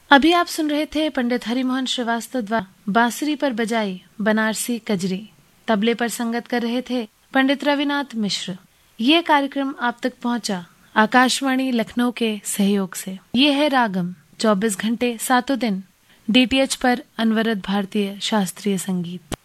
अभी आप सुन रहे थे पंडित हरिमोहन श्रीवास्तव द्वारा बांसुरी पर बजाई बनारसी कजरी। तबले पर संगत कर रहे थे पंडित रविनाथ मिश्र। ये कार्यक्रम आप तक पहुंचा आकाशवाणी लखनऊ के सहयोग से। ये है रागम, 24 घंटे 7 दिन DTH पर अनवरत भारतीय शास्त्रीय संगीत।